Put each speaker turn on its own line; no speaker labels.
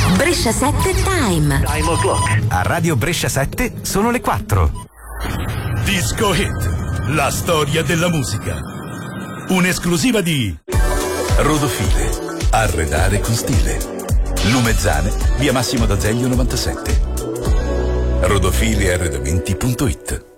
Brescia 7 Time.
Time o'clock.
A Radio Brescia 7 sono le 4.
Disco Hit, la storia della musica. Un'esclusiva di Rodofile, arredare con stile. Lumezzane, via Massimo d'Azeglio 97. Rodofilearredamenti.it.